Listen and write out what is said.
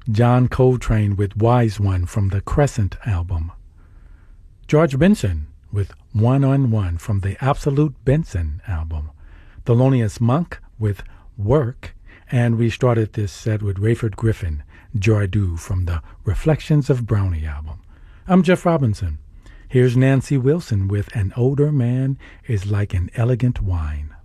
John Coltrane with Wise One from the Crescent album. George Benson with One on One from the Absolute Benson album. Thelonious Monk with Work. And we started this set with Rayford Griffin, Joy Do from the Reflections of Brownie album. I'm Jeff Robinson. Here's Nancy Wilson with An Older Man is Like an Elegant Wine.